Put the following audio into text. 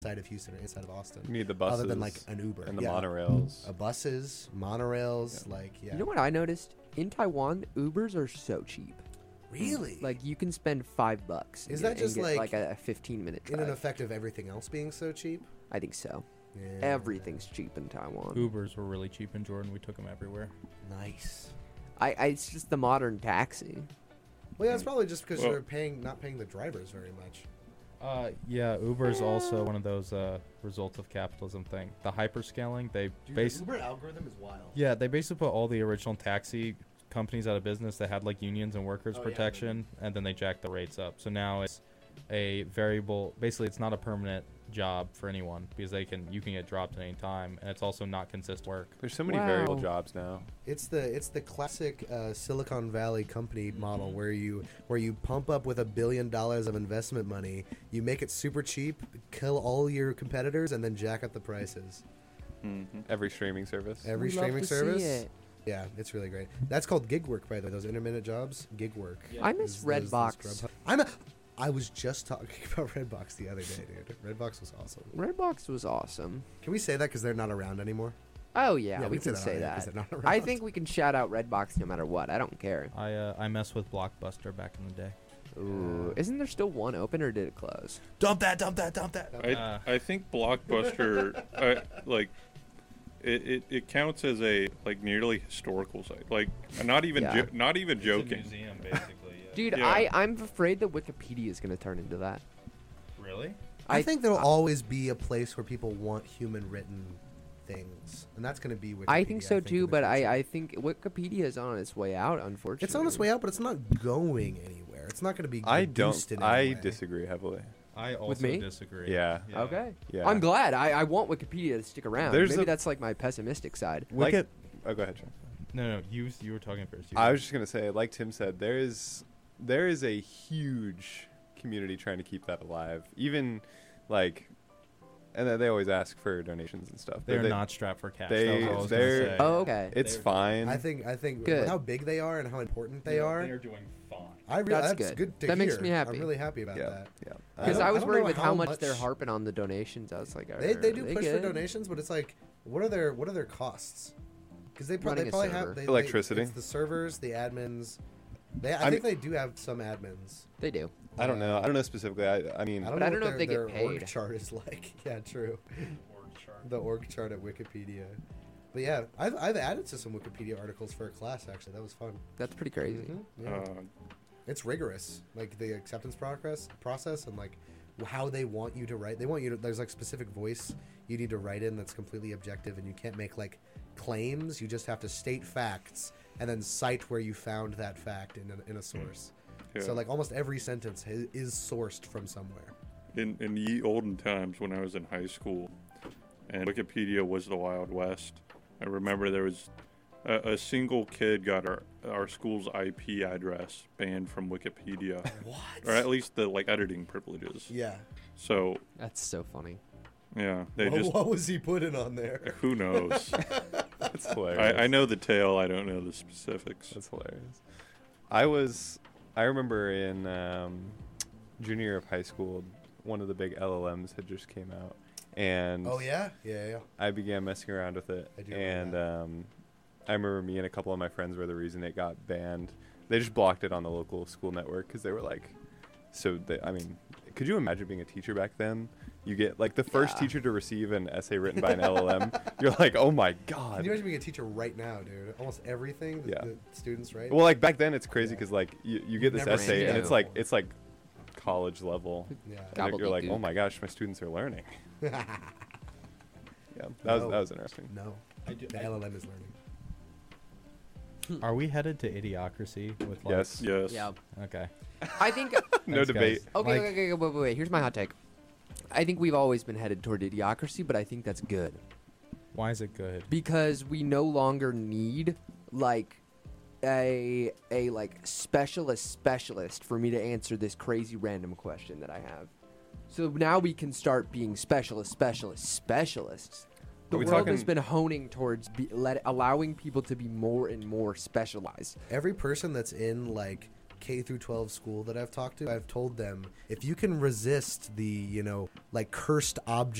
inside of Houston or inside of Austin. You need the buses. Other than like an Uber. And the monorails. Buses, monorails, You know what I noticed? In Taiwan, Ubers are so cheap. Really? Like, you can spend $5. Is that just like a 15-minute drive? in an effect of everything else being so cheap? I think so. Yeah. Everything's cheap in Taiwan. Ubers were really cheap in Jordan. We took them everywhere. Nice. It's just the modern taxi. Well, yeah, it's probably just because they're not paying the drivers very much. Yeah, Uber's also one of those results of capitalism thing. The hyperscaling, The Uber algorithm is wild. Yeah, they basically put all the original taxi companies out of business that had like unions and workers protection, and then they jacked the rates up. So now it's a variable. Basically, it's not a permanent job for anyone because you can get dropped at any time, and it's also not consistent work. There's so many variable jobs now. It's the classic Silicon Valley company model where you pump up with $1 billion of investment money, you make it super cheap, kill all your competitors, and then jack up the prices. Every streaming service. Every streaming service. Yeah, it's really great. That's called gig work, by the way. Those intermittent jobs, gig work. Yeah. I miss Redbox. I was just talking about Redbox the other day, dude. Redbox was awesome. Redbox was awesome. Can we say that because they're not around anymore? Oh, yeah, we can say that. I think we can shout out Redbox no matter what. I don't care. I messed with Blockbuster back in the day. Ooh, isn't there still one open, or did it close? Dump that. I think Blockbuster, it counts as a nearly historical site. Like not even joking. It's a museum, basically. Dude, yeah. I'm afraid that Wikipedia is going to turn into that. Really? I think there'll always be a place where people want human written things, and that's going to be Wikipedia. I think so too, but I think Wikipedia is on its way out, unfortunately. It's on its way out, but it's not going anywhere. It's not going to be reduced in any I way. disagree heavily. I also disagree. Yeah. Okay. Yeah. I'm glad. I want Wikipedia to stick around. Maybe that's like my pessimistic side. Oh, go ahead, Sean. No, you were talking first. I was just going to say, like Tim said, there is a huge community trying to keep that alive. Even and then they always ask for donations and stuff. They're not strapped for cash. They're oh, okay. It's fine. I think good. How big they are and how important they are. They're doing fine. That's good to that hear. makes me happy. I'm really happy about that. Yeah. Because I was worried with how much they're harping on the donations. I was like, they do push for donations, but it's like, what are their costs? Because they probably have electricity. It's the servers, the admins. I think they do have some admins. They do. I don't know. I don't know specifically. I mean, I don't know if they get paid. Org chart is like. Yeah, true. The org chart at Wikipedia. But yeah, I've added to some Wikipedia articles for a class. Actually, that was fun. That's pretty crazy. Mm-hmm. Yeah. It's rigorous, like the acceptance process, and like how they want you to write. They want you to. There's like specific voice you need to write in that's completely objective, and you can't make like claims. You just have to state facts and then cite where you found that fact in a source. Yeah. So like almost every sentence is sourced from somewhere. In ye olden times when I was in high school, and Wikipedia was the Wild West, I remember there was a single kid got our school's IP address banned from Wikipedia. What? Or at least the editing privileges. Yeah. So that's so funny. Yeah, what was he putting on there? Who knows? That's hilarious. I know the tale. I don't know the specifics. That's hilarious. I remember in junior year of high school, one of the big LLMs had just came out, and yeah. I began messing around with it, and I remember me and a couple of my friends were the reason it got banned. They just blocked it on the local school network because they were like, could you imagine being a teacher back then? You get the first teacher to receive an essay written by an LLM. You're like, oh my god. Can you imagine being a teacher right now, dude? Almost everything the students write. Well, back then it's crazy because you get this essay and it's like college level. Yeah. You're like, oh my gosh, my students are learning. Yeah, that was interesting. No, the LLM is learning. Are we headed to idiocracy with Yes. Yeah. Okay. I think no debate. Okay, wait. Here's my hot take. I think we've always been headed toward idiocracy, but I think that's good. Why is it good? Because we no longer need a specialist for me to answer this crazy random question that I have. So now we can start being specialists. The world has been honing towards allowing people to be more and more specialized. Every person that's in K through 12 school that I've talked to, I've told them, if you can resist the, like cursed object